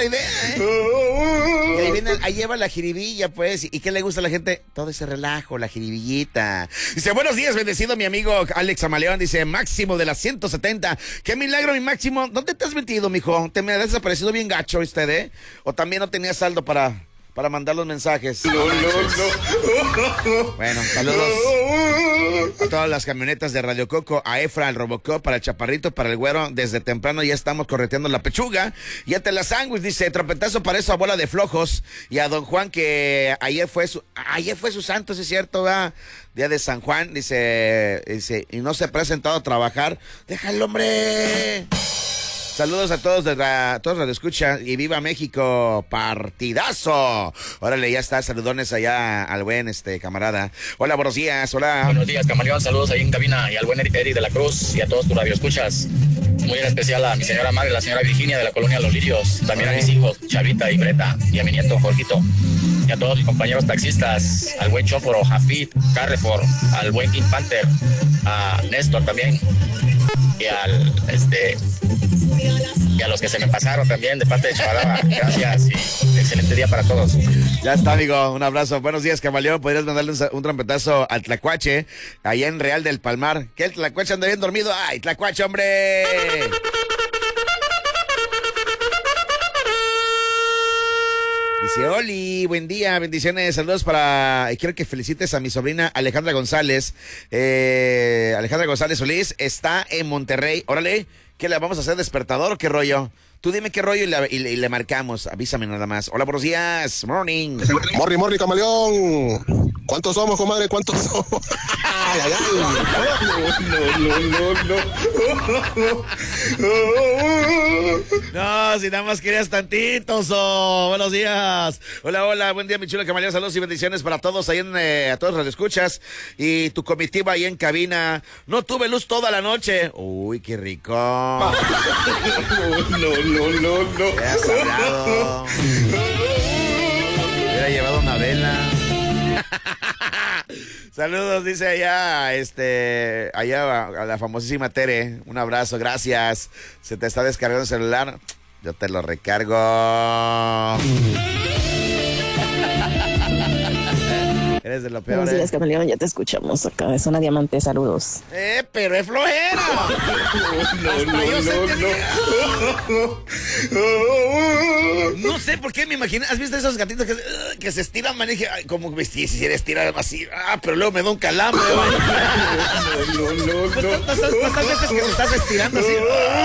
idea, ¿eh? Y ahí lleva la jiribilla, pues. ¿Y qué le gusta a la gente? Todo ese relajo, la jiribillita. Dice, buenos días, bendecido mi amigo Alex Amaleón. Dice, Máximo de las 170. Qué milagro, mi Máximo. ¿Dónde te has metido, mijo? Te me has desaparecido bien gacho, ¿eh? ¿O también no tenías saldo para mandar los mensajes? No. Bueno, saludos a todas las camionetas de Radio Coco, a Efra, al Robocop, para el Chaparrito, para el Güero. Desde temprano ya estamos correteando la pechuga. Ya te la sándwich, dice, trompetazo para esa bola de flojos. Y a don Juan, que ayer fue su santo, ¿sí es cierto? ¿verdad? Día de San Juan, dice, y no se ha presentado a trabajar. ¡Déjalo, hombre! Saludos a todos Radio Escucha y viva México, partidazo. Órale, ya está, saludones allá al buen camarada. Hola, buenos días, hola. Buenos días, Camaleón, saludos ahí en cabina y al buen Eri de la Cruz y a todos tus radioescuchas. Muy en especial a mi señora madre, la señora Virginia de la colonia Los Lirios, también a mis hijos, Chavita y Breta, y a mi nieto Jorgito. Y a todos mis compañeros taxistas, al buen Chóforo, Jafit, Carrefour, al buen King Panther, a Néstor también, y y a los que se me pasaron también de parte de Chavalaba. Gracias y excelente día para todos. Ya está, amigo, un abrazo. Buenos días, Camaleón. Podrías mandarle un trompetazo al Tlacuache, allá en Real del Palmar. ¿Qué? ¿El Tlacuache anda bien dormido? ¡Ay, Tlacuache, hombre! Dice, Oli, buen día, bendiciones, saludos y quiero que felicites a mi sobrina Alejandra González. Alejandra González Solís está en Monterrey. Órale, ¿qué le vamos a hacer, despertador o qué rollo? Tú dime qué rollo y le marcamos. Avísame nada más. Hola, buenos días. Morning. Morning, Camaleón. ¿Cuántos somos, comadre? ¿Cuántos somos? Ay, ay, ay. No, si nada más querías tantitos. Buenos días. Hola, buen día, mi chulo Camaleón. Saludos y bendiciones para todos ahí a todos los que escuchas. Y tu comitiva ahí en cabina. No tuve luz toda la noche. Uy, qué rico. No. ¿Qué has hablado? Hubiera llevado una vela. Saludos, dice allá a la famosísima Tere. Un abrazo, gracias. Se te está descargando el celular. Yo te lo recargo. Eres de lo peor. Buenos días, Camaleón, ya te escuchamos acá de Zona Diamante, saludos. Pero es flojera. No sé por qué me imagino. ¿Has visto esos gatitos que se estiran, man? Dije, como que si se estiran así. Pero luego me da un calambre, man. No. ¿Cuántas veces que te estás estirando así?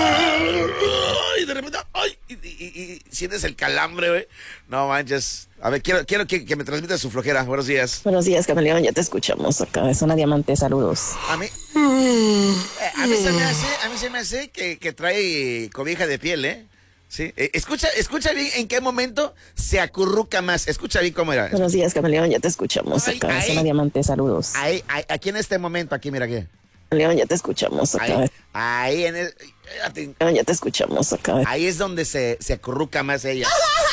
Y de repente, y sientes el calambre, güey. No manches. A ver, quiero que me transmitas su flojera. Buenos días. Buenos días, Camaleón, ya te escuchamos acá de Zona Diamante, saludos. A mí se me hace que trae cobija de piel, ¿eh? Sí. Escucha bien en qué momento se acurruca más. Escucha bien cómo era. Buenos días, Camaleón, ya te escuchamos acá de Zona Diamante, saludos. Aquí en este momento, aquí, mira aquí. Camaleón, ya te escuchamos acá. Ahí en el... Ya te escuchamos acá. Ahí es donde se acurruca más ella.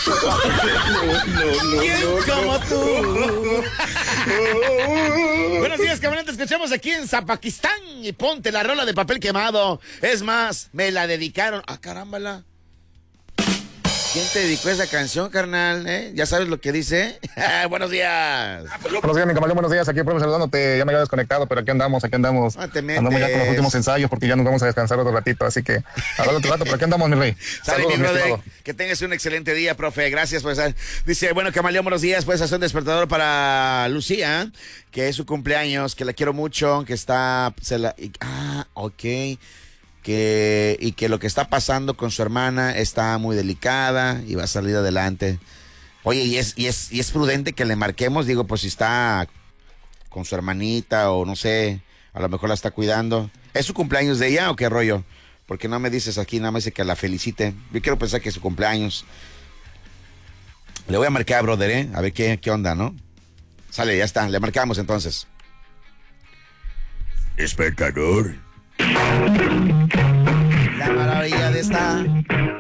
¿Quién como tú? Buenos días, cabrón. Te escuchamos aquí en Zapakistán y ponte la rola de Papel Quemado. Es más, me la dedicaron. Carámbala. ¿Quién te dedicó esa canción, carnal? ¿Ya sabes lo que dice? Buenos días. Buenos días, mi Camaleón, buenos días. Aquí, profe, saludándote. Ya me había desconectado, pero aquí andamos. Andamos ya con los últimos ensayos porque ya nos vamos a descansar otro ratito. Así que, hablando otro rato, pero aquí andamos, mi rey. Saludos, mi brother. Que tengas un excelente día, profe. Gracias, pues. Dice, bueno, Camaleón, buenos días. Pues hacer un despertador para Lucía, que es su cumpleaños, que la quiero mucho, que está... ok. Y que lo que está pasando con su hermana está muy delicada y va a salir adelante. Oye, y es prudente que le marquemos, digo, pues si está con su hermanita o no sé, a lo mejor la está cuidando. ¿Es su cumpleaños de ella o qué rollo? Porque no me dices aquí, nada más dice que la felicite. Yo quiero pensar que es su cumpleaños. Le voy a marcar, brother, a ver qué onda, ¿no? Sale, ya está, le marcamos entonces. Despertador. La maravilla de esta